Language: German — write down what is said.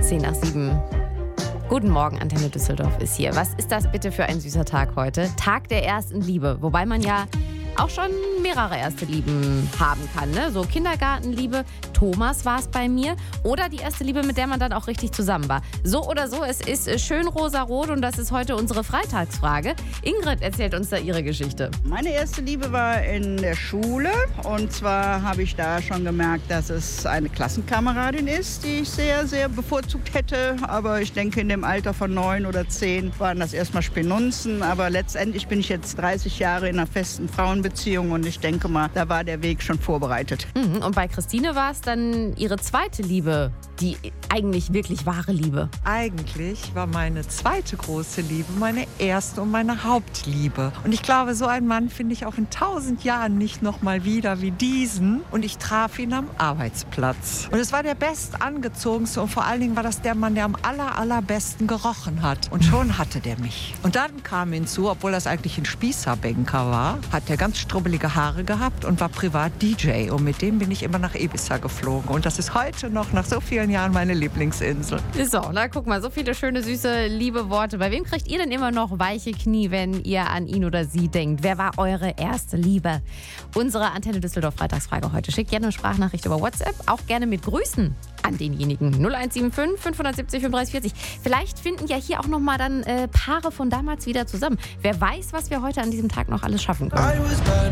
10 nach 7. Guten Morgen, Antenne Düsseldorf ist hier. Was ist das bitte für ein süßer Tag heute? Tag der ersten Liebe, wobei man ja auch schon mehrere erste Lieben haben kann, ne? So Kindergartenliebe, Thomas war es bei mir, oder die erste Liebe, mit der man dann auch richtig zusammen war. So oder so, es ist schön rosarot und das ist heute unsere Freitagsfrage. Ingrid erzählt uns da ihre Geschichte. Meine erste Liebe war in der Schule, und zwar habe ich da schon gemerkt, dass es eine Klassenkameradin ist, die ich sehr, sehr bevorzugt hätte, aber ich denke, in dem Alter von 9 oder 10 waren das erstmal Spinunzen, aber letztendlich bin ich jetzt 30 Jahre in einer festen Frauenbeziehung und ich denke mal, da war der Weg schon vorbereitet. Und bei Christine war es dann ihre zweite Liebe, die eigentlich wirklich wahre Liebe. Eigentlich war meine zweite große Liebe meine erste und meine Hauptliebe. Und ich glaube, so einen Mann finde ich auch in 1000 Jahren nicht noch mal wieder wie diesen. Und ich traf ihn am Arbeitsplatz. Und es war der bestangezogenste und vor allen Dingen war das der Mann, der am allerbesten gerochen hat. Und schon hatte der mich. Und dann kam hinzu, obwohl das eigentlich ein Spießerbanker war, hat der ganz strubbelige Haare gehabt und war privat DJ. Und mit dem bin ich immer nach Ibiza geflogen. Und das ist heute noch, nach so vielen Jahren, meine Lieblingsinsel. So, na guck mal, so viele schöne, süße, liebe Worte. Bei wem kriegt ihr denn immer noch weiche Knie, wenn ihr an ihn oder sie denkt? Wer war eure erste Liebe? Unsere Antenne Düsseldorf Freitagsfrage heute. Schickt gerne eine Sprachnachricht über WhatsApp, auch gerne mit Grüßen an denjenigen. 0175 570 3540. Vielleicht finden ja hier auch noch mal dann Paare von damals wieder zusammen. Wer weiß, was wir heute an diesem Tag noch alles schaffen können.